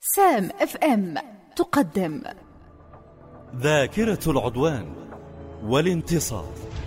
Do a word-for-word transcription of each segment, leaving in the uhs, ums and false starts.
سام اف ام تقدم ذاكرة العدوان والانتصار.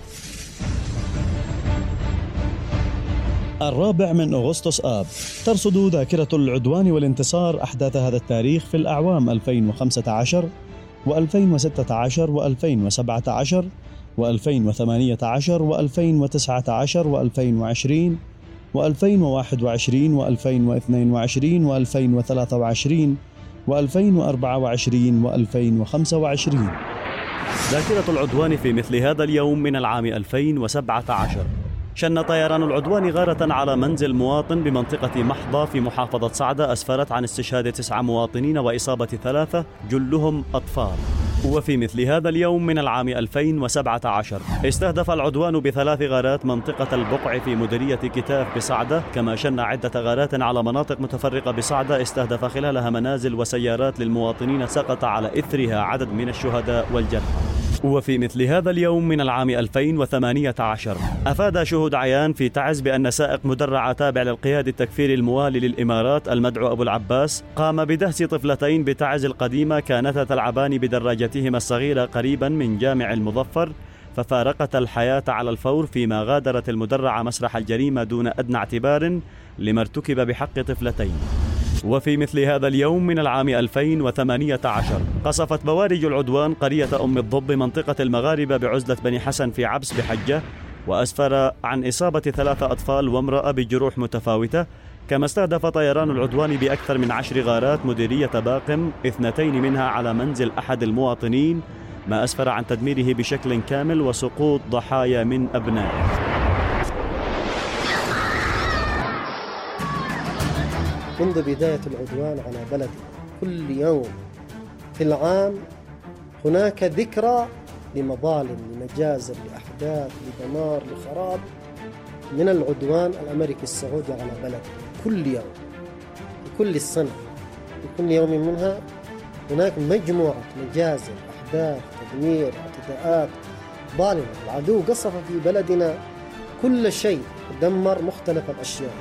الرابع من أغسطس آب ترصد ذاكرة العدوان والانتصار أحداث هذا التاريخ في الأعوام ألفين وخمسة عشر وألفين وستة عشر وألفين وسبعة عشر وألفين وثمانية عشر وألفين وتسعة عشر وألفين وعشرين وألفين وواحد وعشرين وألفين واثنين وعشرين وألفين وثلاثة وعشرين وألفين وأربعة وعشرين وألفين وخمسة وعشرين. ذاكرة العدوان في مثل هذا اليوم من العام ألفين وسبعة عشر شن طيران العدوان غارة على منزل مواطن بمنطقة محضة في محافظة صعدة أسفرت عن استشهاد تسعة مواطنين وإصابة ثلاثة جلهم أطفال. وفي مثل هذا اليوم من العام ألفين وسبعة عشر استهدف العدوان بثلاث غارات منطقة البقع في مديرية كتاف بصعدة، كما شن عدة غارات على مناطق متفرقة بصعدة استهدف خلالها منازل وسيارات للمواطنين سقط على إثرها عدد من الشهداء والجرحى. وفي مثل هذا اليوم من العام ألفين وثمانية عشر أفاد شهود عيان في تعز بأن سائق مدرعة تابع للقيادة التكفيري الموالي للإمارات المدعو أبو العباس قام بدهس طفلتين بتعز القديمة كانتا تلعبان بدراجتهما الصغيرة قريبا من جامع المظفر، ففارقتا الحياة على الفور، فيما غادرت المدرعة مسرح الجريمة دون أدنى اعتبار لما ارتكب بحق طفلتين. وفي مثل هذا اليوم من العام ألفين وثمانية عشر قصفت بوارج العدوان قرية أم الضب منطقة المغاربة بعزلة بني حسن في عبس بحجة، وأسفر عن إصابة ثلاثة أطفال وامرأة بجروح متفاوتة. كما استهدف طيران العدوان بأكثر من عشر غارات مديرية باقم، اثنتين منها على منزل أحد المواطنين، ما أسفر عن تدميره بشكل كامل وسقوط ضحايا من أبنائه. منذ بداية العدوان على بلدي كل يوم في العام هناك ذكرى لمظالم، لمجازر، لأحداث، لدمار، لخراب من العدوان الأمريكي السعودي على بلدي. كل يوم في كل السنة في كل يوم منها هناك مجموعة مجازر، أحداث، تدمير، اعتداءات ظالمة. العدو قصف في بلدنا كل شيء، دمر مختلف الأشياء.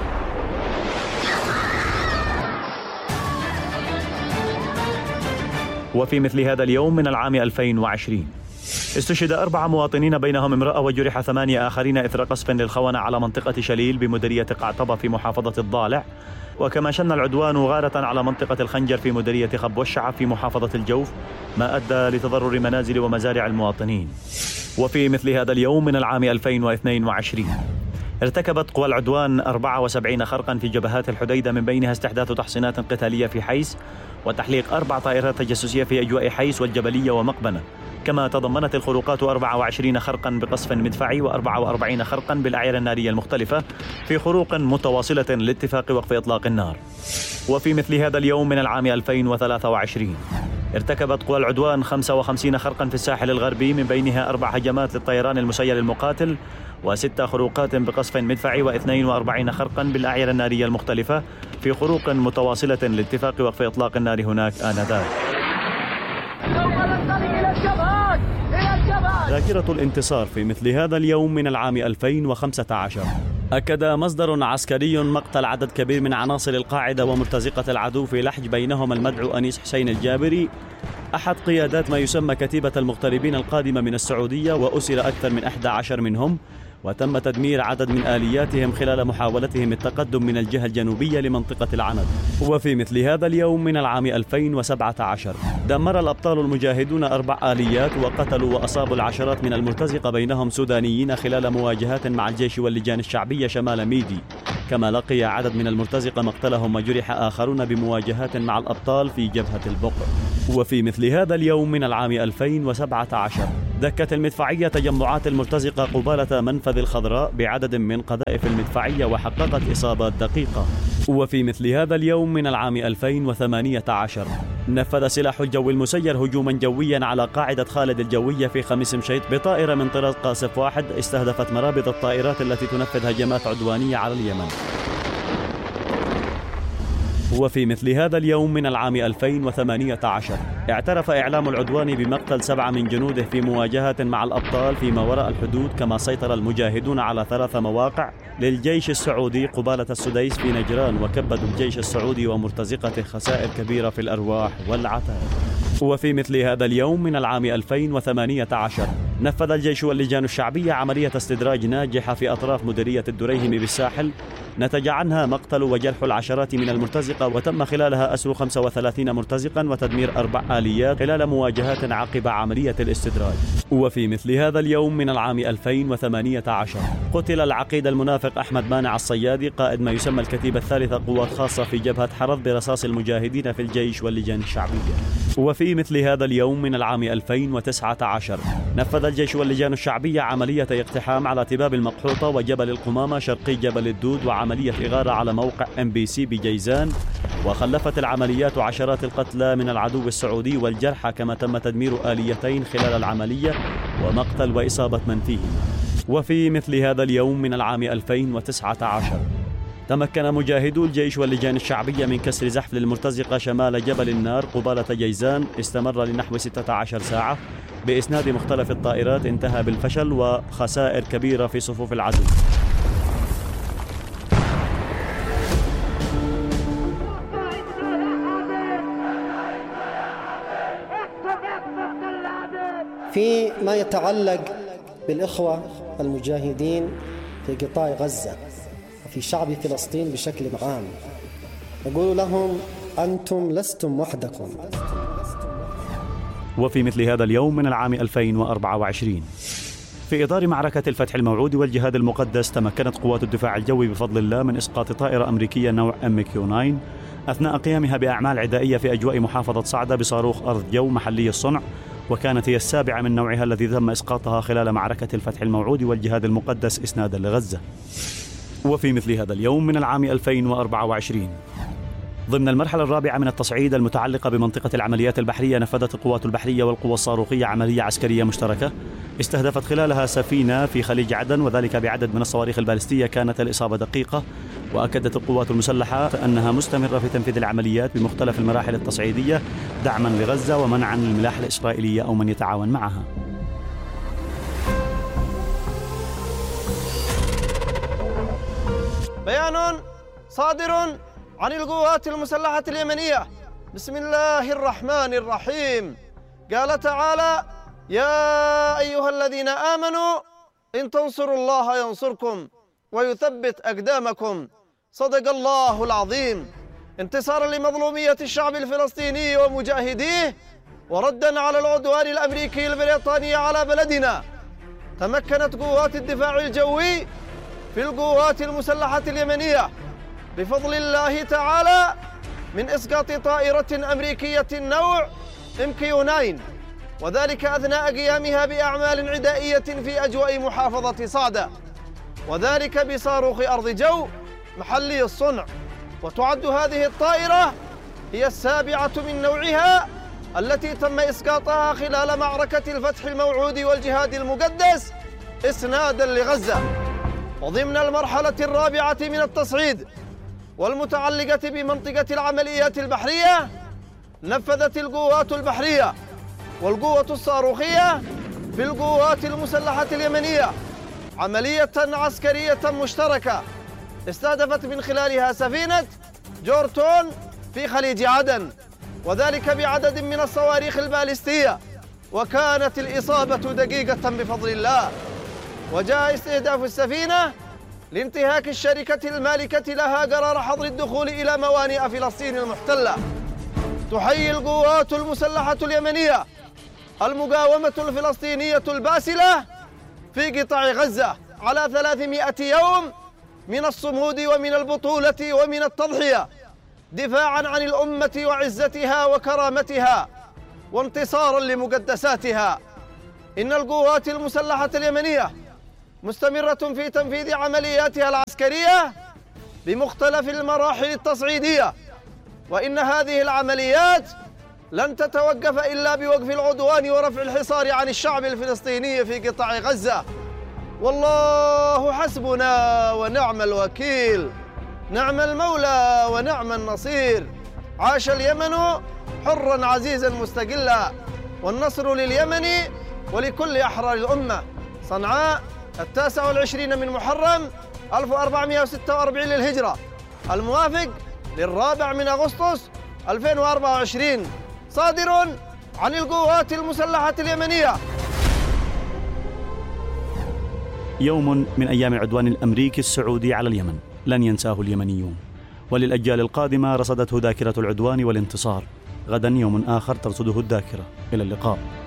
وفي مثل هذا اليوم من العام ألفين وعشرين استشهد أربعة مواطنين بينهم امرأة وجرح ثمانية آخرين إثر قصف للخونة على منطقة شليل بمديرية قعطبة في محافظة الضالع. وكما شن العدوان غارة على منطقة الخنجر في مديرية خب والشعب في محافظة الجوف، ما أدى لتضرر منازل ومزارع المواطنين. وفي مثل هذا اليوم من العام ألفين واثنين وعشرين ارتكبت قوى العدوان أربعة وسبعين خرقا في جبهات الحديدة، من بينها استحداث تحصينات قتالية في حيس وتحليق أربع طائرات تجسسية في أجواء حيس والجبلية ومقبنة. كما تضمنت الخروقات أربعة وعشرين خرقا بقصف مدفعي وأربعة وأربعين خرقا بالأعيرة النارية المختلفة في خروق متواصلة لاتفاق وقف إطلاق النار. وفي مثل هذا اليوم من العام ألفين وثلاثة وعشرين ارتكبت قوى العدوان خمسة وخمسين خرقا في الساحل الغربي، من بينها أربع هجمات للطيران المسير المقاتل وست خروقات بقصف مدفعي واثنين وأربعين خرقا بالأعيرة النارية المختلفة في خروق متواصلة لاتفاق وقف إطلاق النار هناك آنذاك. ذاكرة الانتصار في مثل هذا اليوم من العام ألفين وخمسة عشر أكد مصدر عسكري مقتل عدد كبير من عناصر القاعدة ومرتزقة العدو في لحج، بينهم المدعو أنيس حسين الجابري أحد قيادات ما يسمى كتيبة المغتربين القادمة من السعودية، وأسر أكثر من أحد عشر منهم، وتم تدمير عدد من آلياتهم خلال محاولتهم التقدم من الجهة الجنوبية لمنطقة العند. وفي مثل هذا اليوم من العام ألفين وسبعة عشر دمر الأبطال المجاهدون أربع آليات وقتلوا وأصابوا العشرات من المرتزقة بينهم سودانيين خلال مواجهات مع الجيش واللجان الشعبية شمال ميدي. كما لقي عدد من المرتزقة مقتلهم وجرح آخرون بمواجهات مع الأبطال في جبهة البقر. وفي مثل هذا اليوم من العام ألفين وسبعة عشر دكت المدفعية تجمعات المرتزقة قبالة منفذ الخضراء بعدد من قذائف المدفعية وحققت إصابات دقيقة. وفي مثل هذا اليوم من العام ألفين وثمانية عشر نفذ سلاح الجو المسير هجوما جويا على قاعدة خالد الجوية في خميس مشيط بطائرة من طراز قاصف واحد استهدفت مرابط الطائرات التي تنفذ هجمات عدوانية على اليمن. وفي مثل هذا اليوم من العام ألفين وثمانية عشر اعترف إعلام العدوان بمقتل سبعة من جنوده في مواجهة مع الأبطال فيما وراء الحدود، كما سيطر المجاهدون على ثلاث مواقع للجيش السعودي قبالة السديس في نجران، وكبدوا الجيش السعودي ومرتزقته خسائر كبيرة في الأرواح والعتاد. وفي مثل هذا اليوم من العام ألفين وثمانية عشر نفذ الجيش واللجان الشعبية عملية استدراج ناجحة في أطراف مديرية الدريهم بالساحل، نتج عنها مقتل وجرح العشرات من المرتزقة، وتم خلالها أسر خمسة وثلاثين مرتزقا وتدمير أربع آليات خلال مواجهات عقب عملية الاستدراج. وفي مثل هذا اليوم من العام ألفين وثمانية عشر قتل العقيد المنافق أحمد مانع الصيادي قائد ما يسمى الكتيبة الثالثة قوات خاصة في جبهة حرض برصاص المجاهدين في الجيش واللجان الشعبية. وفي مثل هذا اليوم من العام ألفين وتسعة عشر نفذ الجيش واللجان الشعبية عملية اقتحام على تباب المقحوطة وجبل القمامة شرقي جبل الدود، وعملية إغارة على موقع إم بي سي بجيزان، وخلفت العمليات عشرات القتلى من العدو السعودي والجرحى، كما تم تدمير آليتين خلال العملية ومقتل وإصابة من فيهما. وفي مثل هذا اليوم من العام ألفين وتسعة عشر تمكن مجاهدو الجيش واللجان الشعبية من كسر زحف للمرتزقة شمال جبل النار قبالة جيزان، استمر لنحو ستة عشر ساعة بإسناد مختلف الطائرات، انتهى بالفشل وخسائر كبيرة في صفوف العدو. في ما يتعلق بالإخوة المجاهدين في قطاع غزة وفي شعب فلسطين بشكل عام، نقول لهم أنتم لستم وحدكم. وفي مثل هذا اليوم من العام ألفين وأربعة وعشرين في إطار معركة الفتح الموعود والجهاد المقدس، تمكنت قوات الدفاع الجوي بفضل الله من إسقاط طائرة أمريكية نوع إم كيو تسعة أثناء قيامها بأعمال عدائية في أجواء محافظة صعدة بصاروخ أرض جو محلي الصنع، وكانت هي السابعة من نوعها الذي تم إسقاطها خلال معركة الفتح الموعود والجهاد المقدس إسنادا لغزة. وفي مثل هذا اليوم من العام ألفين وأربعة وعشرين ضمن المرحلة الرابعة من التصعيد المتعلقة بمنطقة العمليات البحرية، نفذت القوات البحرية والقوى الصاروخية عملية عسكرية مشتركة استهدفت خلالها سفينة في خليج عدن، وذلك بعدد من الصواريخ البالستية كانت الإصابة دقيقة. وأكدت القوات المسلحة أنها مستمرة في تنفيذ العمليات بمختلف المراحل التصعيدية دعما لغزة ومنعا للملاحة الإسرائيلية أو من يتعاون معها. بيان صادر عن القوات المسلحة اليمنية بسم الله الرحمن الرحيم. قال تعالى: يا أيها الذين آمنوا إن تنصروا الله ينصركم ويثبت أقدامكم. صدق الله العظيم. انتصارا لمظلومية الشعب الفلسطيني ومجاهديه، وردا على العدوان الأمريكي البريطاني على بلدنا، تمكنت قوات الدفاع الجوي في القوات المسلحة اليمنية بفضل الله تعالى من إسقاط طائرة أمريكية نوع إم كيو تسعة، وذلك أثناء قيامها بأعمال عدائية في أجواء محافظة صعدة، وذلك بصاروخ أرض جو محلي الصنع. وتعد هذه الطائرة هي السابعة من نوعها التي تم إسقاطها خلال معركة الفتح الموعود والجهاد المقدس إسنادا لغزة. وضمن المرحلة الرابعة من التصعيد والمتعلقة بمنطقة العمليات البحرية، نفذت القوات البحرية والقوة الصاروخية في القوات المسلحة اليمنية عملية عسكرية مشتركة استهدفت من خلالها سفينة جورتون في خليج عدن، وذلك بعدد من الصواريخ البالستية، وكانت الإصابة دقيقة بفضل الله. وجاء استهداف السفينة لانتهاك الشركة المالكة لها قرار حظر الدخول إلى موانئ فلسطين المحتلة. تحيي القوات المسلحة اليمنية المقاومة الفلسطينية الباسلة في قطاع غزة على ثلاثمائة يوم من الصمود ومن البطولة ومن التضحية دفاعاً عن الأمة وعزتها وكرامتها وانتصاراً لمقدساتها. إن القوات المسلحة اليمنية مستمرة في تنفيذ عملياتها العسكرية بمختلف المراحل التصعيدية، وإن هذه العمليات لن تتوقف إلا بوقف العدوان ورفع الحصار عن الشعب الفلسطيني في قطاع غزة. والله حسبنا ونعم الوكيل. نعم المولى ونعم النصير. عاش اليمن حرا عزيزا مستقلا، والنصر لليمن ولكل أحرار الأمة. صنعاء التاسع والعشرين من محرم ألف وأربعمائة وستة وأربعين للهجرة، الموافق للرابع من أغسطس ألفين وأربعة وعشرين، صادر عن القوات المسلحة اليمنية. يوم من أيام العدوان الأمريكي السعودي على اليمن لن ينساه اليمنيون، وللأجيال القادمة رصدته ذاكرة العدوان والانتصار. غدا يوم آخر ترصده الذاكرة. إلى اللقاء.